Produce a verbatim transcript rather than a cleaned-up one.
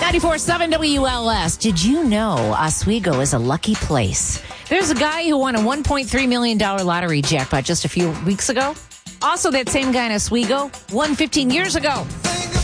ninety-four point seven W L S. Did you know Oswego is a lucky place? There's a guy who won a one point three million dollars lottery jackpot just a few weeks ago. Also, that same guy in Oswego won fifteen years ago